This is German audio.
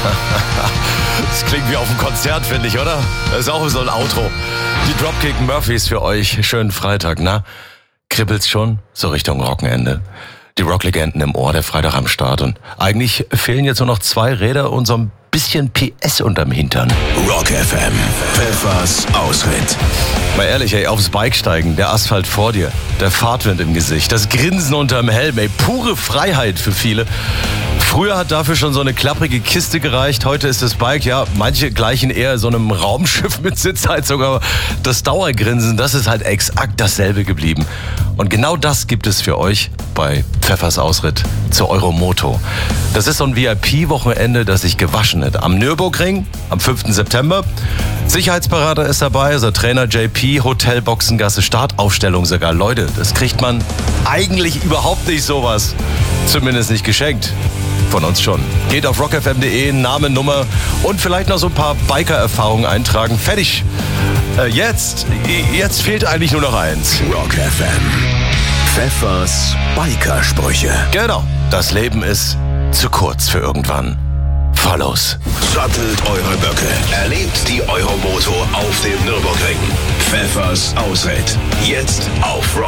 Das klingt wie auf einem Konzert, finde ich, oder? Das ist auch so ein Outro. Die Dropkick Murphys für euch. Schönen Freitag, na? Kribbelt's schon? So Richtung Rockenende. Die Rocklegenden im Ohr, der Freitag am Start. Und eigentlich fehlen jetzt nur noch 2 Räder und so ein bisschen PS unterm Hintern. Rock FM, Pfeffers Ausritt. Mal ehrlich, ey, aufs Bike steigen, der Asphalt vor dir, der Fahrtwind im Gesicht, das Grinsen unterm Helm, ey, pure Freiheit für viele. Früher hat dafür schon so eine klapprige Kiste gereicht, heute ist das Bike, ja, manche gleichen eher so einem Raumschiff mit Sitzheizung, aber das Dauergrinsen, das ist halt exakt dasselbe geblieben. Und genau das gibt es für euch bei Pfeffers Ausritt zur Euromoto. Das ist so ein VIP-Wochenende, das sich gewaschen hat. Am Nürburgring, am 5. September. Sicherheitsberater ist dabei, also Trainer JP, Hotel Boxengasse, Startaufstellung sogar. Leute, das kriegt man eigentlich überhaupt nicht sowas. Zumindest nicht geschenkt. Von uns schon. Geht auf rockfm.de, Name, Nummer und vielleicht noch so ein paar Biker-Erfahrungen eintragen. Fertig. Jetzt fehlt eigentlich nur noch eins. Rock FM, Pfeffers Bikersprüche. Genau. Das Leben ist zu kurz für irgendwann. Follows. Sattelt eure Böcke. Erlebt die Euromoto auf dem Nürburgring. Pfeffers Ausritt. Jetzt auf Rock